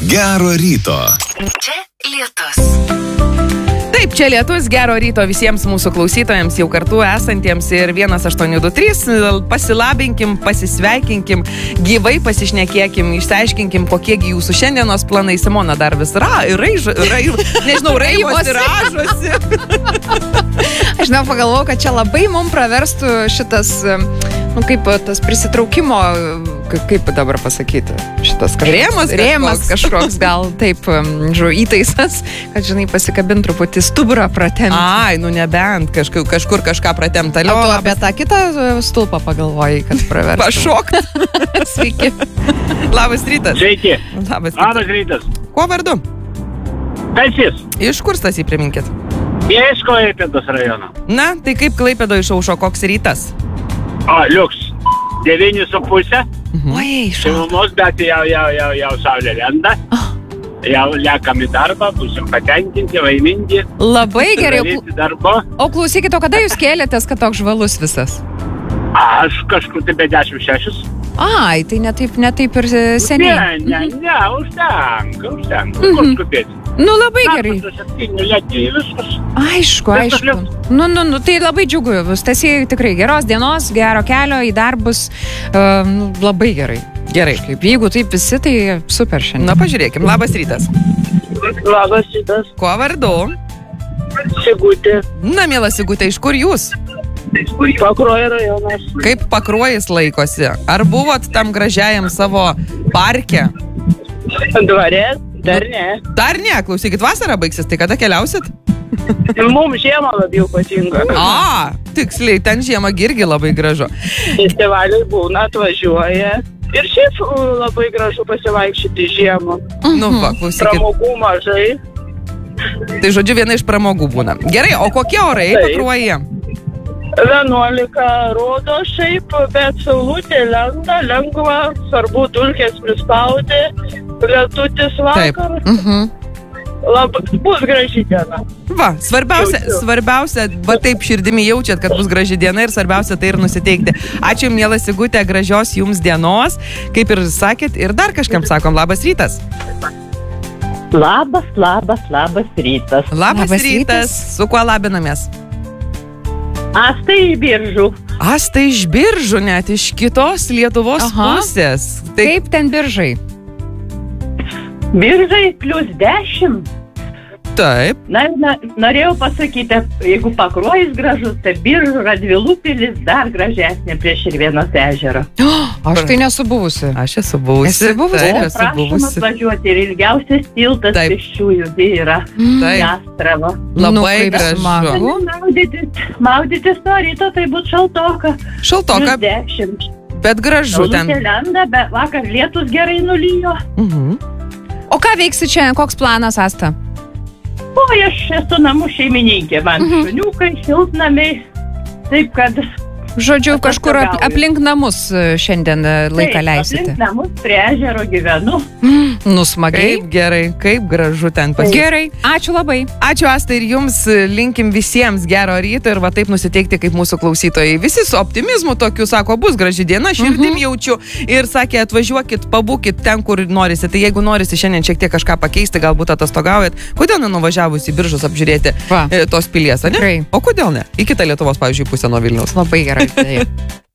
Gero ryto. Čia lietus. Taip, čia lietus, gero ryto visiems mūsų klausytojams, jau kartu esantiems ir 1823, pasilabinkim, pasisveikinkim, gyvai pasišnekėkim, išsiaiškinkim, kokiegi jūsų šiandienos planai. Simona dar vis raivosi, ražosi. Aš pagalvojau, kad čia labai mums praverstų šitas, kaip tas prisitraukimo, kaip dabar pasakyti, šitas rėmas kažkoks gal taip, įtaisas, kad, pasikabint truputį stuburą pratemti. Ai, nebent kažkur kažką pratemti. O tu apie tą kitą stulpą pagalvojai, kad praverstų. Pašokt. Sveiki. Labas rytas. Sveiki. Labas rytas. Kuo vardu? Stasys. Iš kur Stasį priminkit? Iš Klaipėdos rajono. Na, tai kaip Klaipėdo išaušo, koks rytas? Liuks. 9,5. Oi, šilumos, bet jau saulė lenda. Jau liekam į darbą, būsim patenkinti, laimingi. Labai gerai. Darbo. O klausykit, o kada jūs kėlėtės, kad toks žvalus visas? Aš kažkur tai be 10-6. Ai, tai ne taip ir seniai. Ne, užtenka. Kur skubėti? Labai gerai. Aišku. Tai labai džiugu. Stasy, tikrai geros dienos, gero kelio į darbus. Labai gerai. Gerai. Jeigu taip visi, tai super šiandien. Na, pažiūrėkim. Labas rytas. Labas rytas. Kuo vardu? Sigutė. Na, miela Sigutė, iš kur jūs? Pakruojo rajonas. Kaip Pakruojis laikosi? Ar buvot tam gražiajam savo parke? Dvare? Dar ne. Dar ne, klausykit, vasara baigsis, tai kada keliausit? Mums žiemą labiau patinka. Tiksliai, ten žiemą irgi labai gražu. Festivaliai būna, atvažiuoja. Ir šiaip labai gražu pasivaikščioti žiemą. Klausykit. Pramogų mažai. Tai žodžiu, viena iš pramogų būna. Gerai, o kokie orai Pakruojyje? 11 rodo šiaip, bet saulutė lenda, lengva, svarbu dulkės prispaudė, lietutis vakar. Bus graži diena. Svarbiausia, taip širdimi jaučiat, kad bus graži diena ir svarbiausia tai ir nusiteikti. Ačiū, miela Sigutė, gražios jums dienos, kaip ir sakėt, ir dar kažkam sakom, labas rytas. Labas rytas. Labas rytas. Su kuo labinamės? Asta iš Biržų. Asta iš Biržų, net iš kitos Lietuvos pusės. Kaip ten Biržai? Biržai +10. Taip. Norėjau pasakyti, jeigu Pakruojis gražus, tai Biržų Radvilų pilis dar gražesnė prie Širvėnos ežero. Aš tai nesu buvusi. Aš esu buvusi. Prašom atvažiuoti ir ilgiausias tiltas pėsčiųjų yra Jastravo. Labai gražu. Maudytis nuo ryto, tai bus šaltoka. Šaltoka. +10. Bet gražu ten. Saulutė lenda, bet vakar lietus gerai nulijo. O ką veiksi čia? Koks planas, Asta? Aš esu namų šeimininkė, man šuniukai, šiltnamiai, taip kad... Žodžiu, kažkur aplink namus šiandien laiką leisite. Aplink namus prie ežero gyvenu. Smagiai. Kaip gerai, kaip gražu ten pasirinkti. Gerai, ačiū labai. Ačiū, Asta, ir jums linkim visiems gero ryto ir va taip nusiteikti kaip mūsų klausytojai. Visi su optimizmu tokiu sako, bus graži diena, širdim jaučiu ir sakė, atvažiuokit, pabūkit ten, kur norisi. Tai jeigu norisi šiandien šiek tiek kažką pakeisti, galbūt atostogaujat, kodėl nenuvažiavus į Biržus apžiūrėti tos pilies, ne? Tikrai. O kodėl ne? Į kitą Lietuvos, pavyzdžiui, pusę nuo Vilniaus. Labai gerai.